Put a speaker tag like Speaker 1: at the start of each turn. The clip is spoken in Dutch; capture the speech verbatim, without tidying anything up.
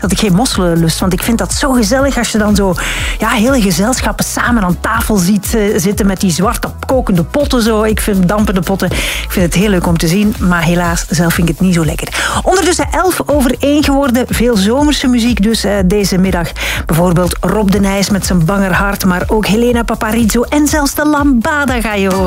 Speaker 1: had ik geen mosselenlust. Want ik vind dat zo gezellig als je dan zo ja, hele gezelschappen samen aan tafel ziet uh, zitten met die zwarte kokende potten. Zo. Ik vind dampende potten. Ik vind het heel leuk om te zien. Maar helaas, zelf vind ik het niet zo lekker. Ondertussen elf over één geworden. Veel zomerse muziek dus uh, deze middag. Bijvoorbeeld Rob de Nijs met zijn banger hart. Maar ook Helena Paparizou en zelfs de Lambada ga je horen.